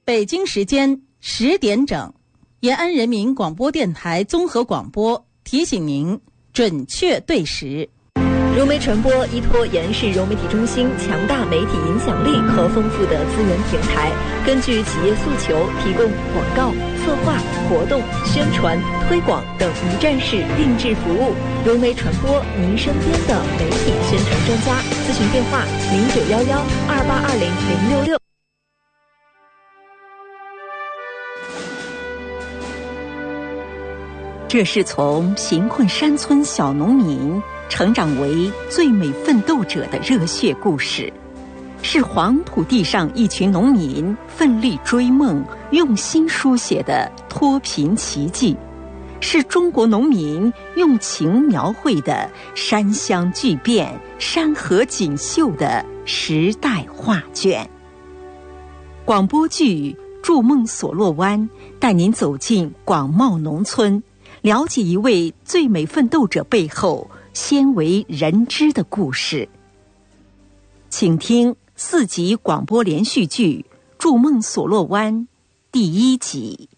北京时间10点整，延安人民广播电台综合广播提醒您准确对时。 融媒传播依托延安市融媒体中心强大媒体影响力和丰富的资源平台，根据企业诉求，提供广告、策划、活动、宣传、推广等一站式定制服务。融媒传播，您身边的媒体宣传专家。咨询电话：0911282066。 这是从贫困山村小农民成长为最美奋斗者的热血故事，是黄土地上一群农民奋力追梦、用心书写的脱贫奇迹，是中国农民用情描绘的山乡巨变、山河锦绣的时代画卷。广播剧《筑梦所洛湾》带您走进广袤农村，了解一位最美奋斗者背后鲜为人知的故事。请听4集广播连续剧《筑梦所洛湾》第1集。